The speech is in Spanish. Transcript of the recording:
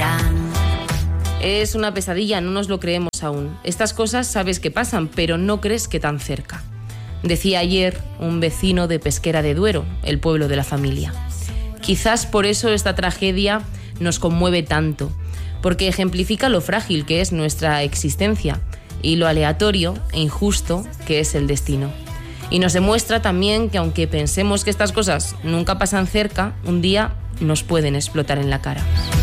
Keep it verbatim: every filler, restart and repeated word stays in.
volverán. Es una pesadilla, no nos lo creemos aún. Estas cosas sabes que pasan, pero no crees que tan cerca. Decía ayer un vecino de Pesquera de Duero, el pueblo de la familia. Quizás por eso esta tragedia nos conmueve tanto, porque ejemplifica lo frágil que es nuestra existencia y lo aleatorio e injusto que es el destino. Y nos demuestra también que aunque pensemos que estas cosas nunca pasan cerca, un día nos pueden explotar en la cara.